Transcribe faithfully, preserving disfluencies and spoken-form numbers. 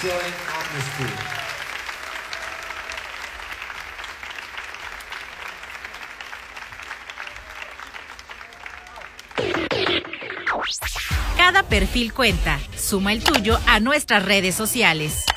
Join Amnesty. Cada perfil cuenta. Suma el tuyo a nuestras redes sociales.